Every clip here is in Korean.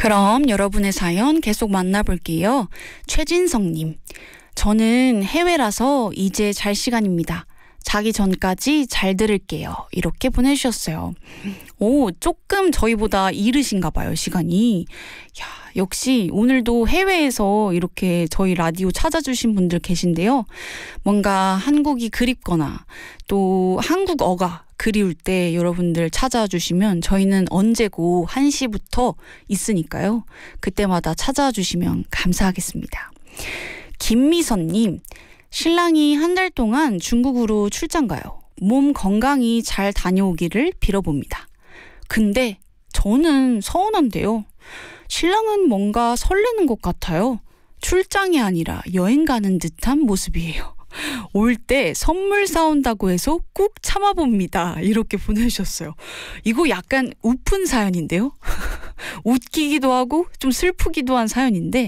그럼 여러분의 사연 계속 만나볼게요. 최진성님, 저는 해외라서 이제 잘 시간입니다. 자기 전까지 잘 들을게요. 이렇게 보내주셨어요. 오, 조금 저희보다 이르신가 봐요, 시간이. 야, 역시 오늘도 해외에서 이렇게 저희 라디오 찾아주신 분들 계신데요. 뭔가 한국이 그립거나 또 한국어가 그리울 때 여러분들 찾아주시면 저희는 언제고 1시부터 있으니까요. 그때마다 찾아주시면 감사하겠습니다. 김미선님, 신랑이 한 달 동안 중국으로 출장 가요. 몸 건강히 잘 다녀오기를 빌어봅니다. 근데 저는 서운한데요. 신랑은 뭔가 설레는 것 같아요. 출장이 아니라 여행 가는 듯한 모습이에요. 올 때 선물 사온다고 해서 꾹 참아봅니다. 이렇게 보내주셨어요. 이거 약간 우픈 사연인데요. 웃기기도 하고 좀 슬프기도 한 사연인데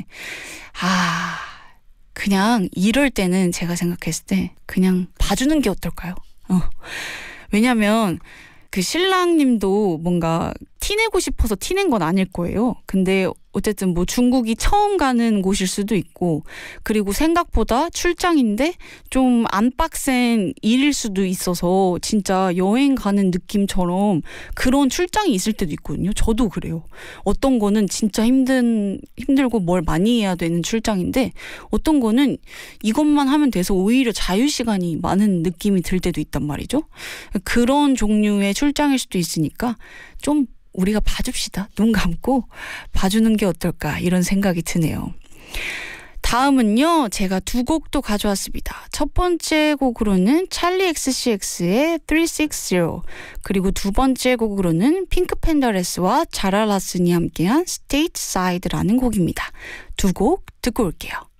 그냥 이럴 때는 제가 생각했을 때 그냥 봐주는 게 어떨까요? 왜냐면 그 신랑님도 뭔가 티내고 싶어서 티낸 건 아닐 거예요. 근데 어쨌든 뭐 중국이 처음 가는 곳일 수도 있고, 그리고 생각보다 출장인데 좀 안 빡센 일일 수도 있어서 진짜 여행 가는 느낌처럼 그런 출장이 있을 때도 있거든요. 저도 그래요. 어떤 거는 진짜 힘들고 뭘 많이 해야 되는 출장인데, 어떤 거는 이것만 하면 돼서 오히려 자유시간이 많은 느낌이 들 때도 있단 말이죠. 그런 종류의 출장일 수도 있으니까 좀 우리가 봐줍시다. 눈 감고 봐주는 게 어떨까 이런 생각이 드네요. 다음은요, 제가 두 곡도 가져왔습니다. 첫 번째 곡으로는 찰리 XCX의 360, 그리고 두 번째 곡으로는 핑크팬더레스와 자라 라슨이 함께한 Stateside라는 곡입니다. 두 곡 듣고 올게요.